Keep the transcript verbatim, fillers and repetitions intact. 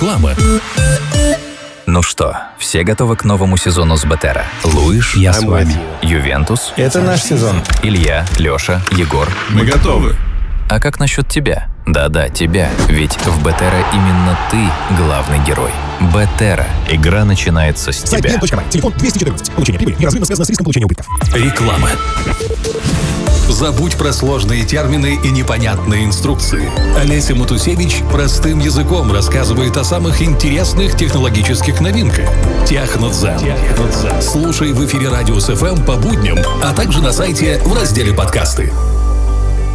Реклама. Ну что, все готовы к новому сезону с Бетера? Луиш? Я с вами. Ювентус? Это наш сезон. Илья, Леша, Егор? Мы готовы. А как насчет тебя? Да-да, тебя. Ведь в Бетера именно ты главный герой. Бетера. Игра начинается с Сайт тебя. би эн точка бай. Телефон двести четырнадцать. Получение прибыли неразрывно связано с риском получения убытков. Реклама. Забудь про сложные термины и непонятные инструкции. Олеся Матусевич простым языком рассказывает о самых интересных технологических новинках. Технодзен. Слушай в эфире Радиус эф эм по будням, а также на сайте в разделе подкасты.